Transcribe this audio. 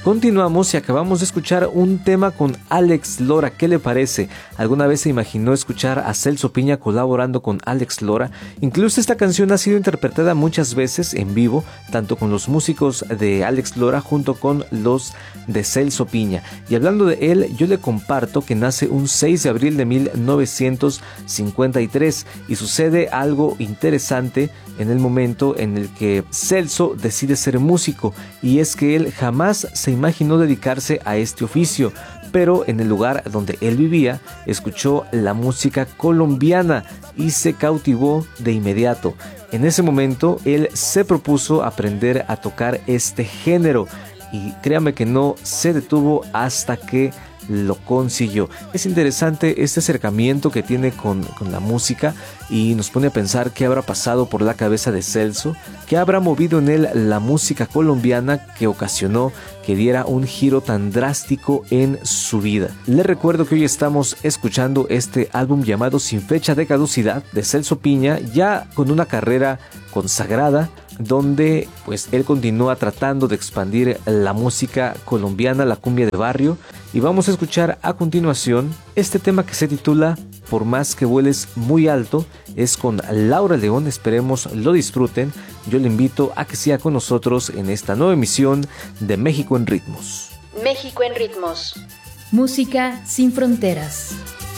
Continuamos y acabamos de escuchar un tema con Alex Lora. ¿Qué le parece? ¿Alguna vez se imaginó escuchar a Celso Piña colaborando con Alex Lora? Incluso esta canción ha sido interpretada muchas veces en vivo, tanto con los músicos de Alex Lora junto con los de Celso Piña. Y hablando de él, yo le comparto que nace un 6 de abril de 1953 y sucede algo interesante en el momento en el que Celso decide ser músico, y es que él jamás se imaginó dedicarse a este oficio, pero en el lugar donde él vivía escuchó la música colombiana y se cautivó de inmediato. En ese momento él se propuso aprender a tocar este género y créame que no se detuvo hasta que lo consiguió. Es interesante este acercamiento que tiene con la música y nos pone a pensar qué habrá pasado por la cabeza de Celso, qué habrá movido en él la música colombiana que ocasionó que diera un giro tan drástico en su vida. Les recuerdo que hoy estamos escuchando este álbum llamado Sin Fecha de Caducidad de Celso Piña, ya con una carrera consagrada, donde pues él continúa tratando de expandir la música colombiana, la cumbia de barrio, y vamos a escuchar a continuación este tema que se titula Por más que vueles muy alto. Es con Laura León, esperemos lo disfruten. Yo le invito a que siga con nosotros en esta nueva emisión de México en Ritmos. México en Ritmos. Música sin fronteras.